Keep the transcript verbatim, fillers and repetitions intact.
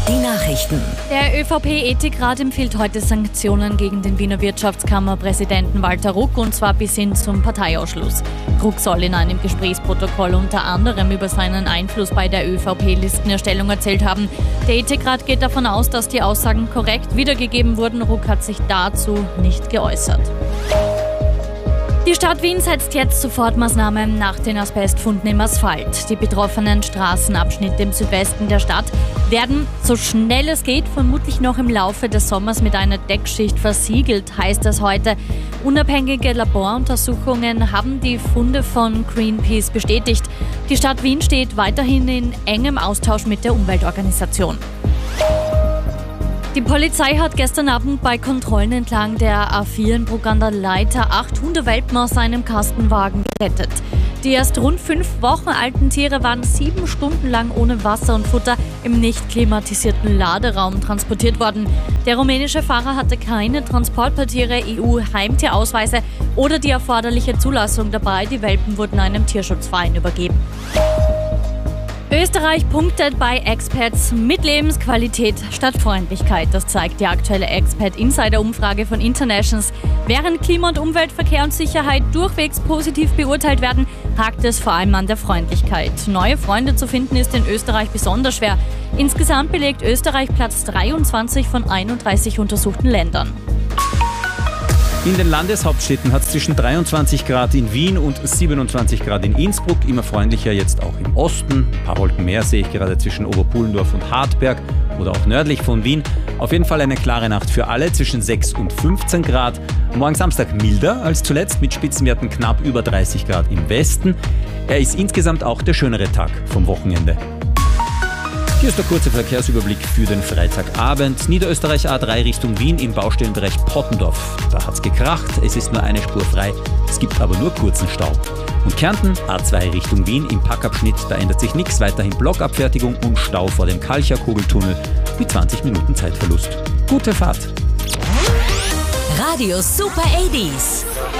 Die Nachrichten. Der ÖVP-Ethikrat empfiehlt heute Sanktionen gegen den Wiener Wirtschaftskammerpräsidenten Walter Ruck, und zwar bis hin zum Parteiausschluss. Ruck soll in einem Gesprächsprotokoll unter anderem über seinen Einfluss bei der ÖVP-Listenerstellung erzählt haben. Der Ethikrat geht davon aus, dass die Aussagen korrekt wiedergegeben wurden. Ruck hat sich dazu nicht geäußert. Die Stadt Wien setzt jetzt Sofortmaßnahmen nach den Asbestfunden im Asphalt. Die betroffenen Straßenabschnitte im Südwesten der Stadt werden, so schnell es geht, vermutlich noch im Laufe des Sommers mit einer Deckschicht versiegelt, heißt es heute. Unabhängige Laboruntersuchungen haben die Funde von Greenpeace bestätigt. Die Stadt Wien steht weiterhin in engem Austausch mit der Umweltorganisation. Die Polizei hat gestern Abend bei Kontrollen entlang der A vier in Burganderleiter acht Hundewelpen aus einem Kastenwagen gerettet. Die erst rund fünf Wochen alten Tiere waren sieben Stunden lang ohne Wasser und Futter im nicht klimatisierten Laderaum transportiert worden. Der rumänische Fahrer hatte keine Transportpapiere, E U-Heimtierausweise oder die erforderliche Zulassung dabei. Die Welpen wurden einem Tierschutzverein übergeben. Österreich punktet bei Expats mit Lebensqualität statt Freundlichkeit. Das zeigt die aktuelle Expat-Insider-Umfrage von Internations. Während Klima- und Umwelt, Verkehr und Sicherheit durchwegs positiv beurteilt werden, hakt es vor allem an der Freundlichkeit. Neue Freunde zu finden ist in Österreich besonders schwer. Insgesamt belegt Österreich Platz dreiundzwanzig von einunddreißig untersuchten Ländern. In den Landeshauptstädten hat es zwischen dreiundzwanzig Grad in Wien und siebenundzwanzig Grad in Innsbruck. Immer freundlicher jetzt auch im Osten. Ein paar Wolken mehr sehe ich gerade zwischen Oberpullendorf und Hartberg oder auch nördlich von Wien. Auf jeden Fall eine klare Nacht für alle, zwischen sechs und fünfzehn Grad. Morgen Samstag milder als zuletzt, mit Spitzenwerten knapp über dreißig Grad im Westen. Er ist insgesamt auch der schönere Tag vom Wochenende. Hier ist der kurze Verkehrsüberblick für den Freitagabend. Niederösterreich A drei Richtung Wien im Baustellenbereich Pottendorf. Da hat's gekracht, es ist nur eine Spur frei, es gibt aber nur kurzen Stau. Und Kärnten A zwei Richtung Wien im Packabschnitt, da ändert sich nichts, weiterhin Blockabfertigung und Stau vor dem Kalcher-Kugeltunnel mit zwanzig Minuten Zeitverlust. Gute Fahrt! Radio Super achtziger.